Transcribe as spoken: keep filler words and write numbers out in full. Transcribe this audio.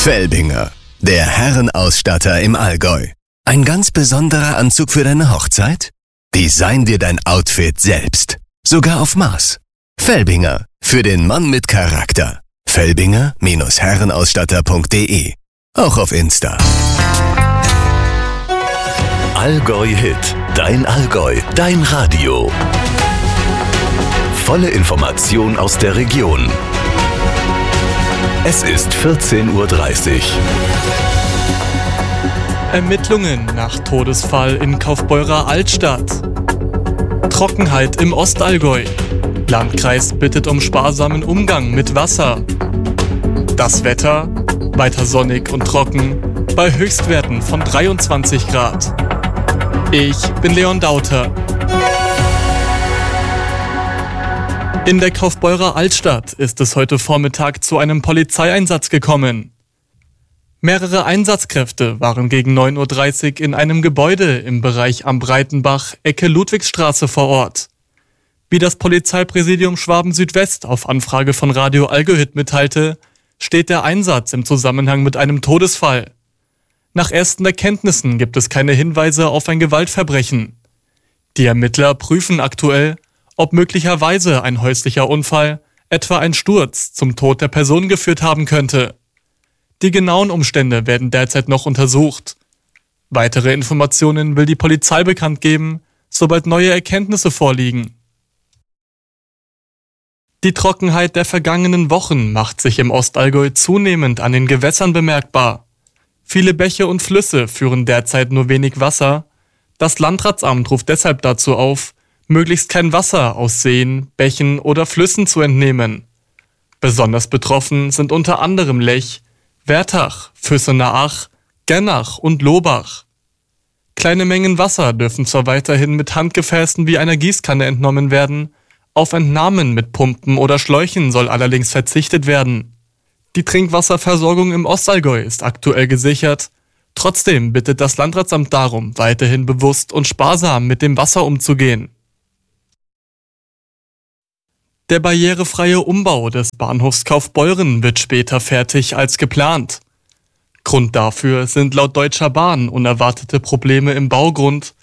Felbinger, der Herrenausstatter im Allgäu. Ein ganz besonderer Anzug für deine Hochzeit? Design dir dein Outfit selbst. Sogar auf Maß. Felbinger, für den Mann mit Charakter. Felbinger Herrenausstatter punkt de. Auch auf Insta. Allgäu Hit. Dein Allgäu. Dein Radio. Volle Information aus der Region. Es ist vierzehn Uhr dreißig. Ermittlungen nach Todesfall in Kaufbeurer Altstadt. Trockenheit im Ostallgäu. Landkreis bittet um sparsamen Umgang mit Wasser. Das Wetter, weiter sonnig und trocken, bei Höchstwerten von dreiundzwanzig Grad. Ich bin Leon Dauter. In der Kaufbeurer Altstadt ist es heute Vormittag zu einem Polizeieinsatz gekommen. Mehrere Einsatzkräfte waren gegen neun Uhr dreißig in einem Gebäude im Bereich am Breitenbach, Ecke Ludwigsstraße vor Ort. Wie das Polizeipräsidium Schwaben Südwest auf Anfrage von Radio Allgäu Hit mitteilte, steht der Einsatz im Zusammenhang mit einem Todesfall. Nach ersten Erkenntnissen gibt es keine Hinweise auf ein Gewaltverbrechen. Die Ermittler prüfen aktuell, ob möglicherweise ein häuslicher Unfall, etwa ein Sturz, zum Tod der Person geführt haben könnte. Die genauen Umstände werden derzeit noch untersucht. Weitere Informationen will die Polizei bekannt geben, sobald neue Erkenntnisse vorliegen. Die Trockenheit der vergangenen Wochen macht sich im Ostallgäu zunehmend an den Gewässern bemerkbar. Viele Bäche und Flüsse führen derzeit nur wenig Wasser. Das Landratsamt ruft deshalb dazu auf, möglichst kein Wasser aus Seen, Bächen oder Flüssen zu entnehmen. Besonders betroffen sind unter anderem Lech, Wertach, Füssener Ach, Gernach und Lohbach. Kleine Mengen Wasser dürfen zwar weiterhin mit Handgefäßen wie einer Gießkanne entnommen werden, auf Entnahmen mit Pumpen oder Schläuchen soll allerdings verzichtet werden. Die Trinkwasserversorgung im Ostallgäu ist aktuell gesichert. Trotzdem bittet das Landratsamt darum, weiterhin bewusst und sparsam mit dem Wasser umzugehen. Der barrierefreie Umbau des Bahnhofs Kaufbeuren wird später fertig als geplant. Grund dafür sind laut Deutscher Bahn unerwartete Probleme im Baugrund